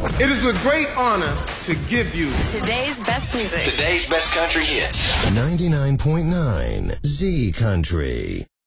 It is a great honor to give you today's best music. Today's best country hits. 99.9 Z Country.